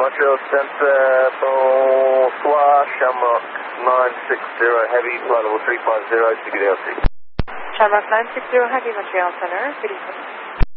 Montreal Center, bonsoir, Shamrock 960 Heavy, flight level 350, CDLC. Shamrock 960 Heavy, Montreal Center, good evening.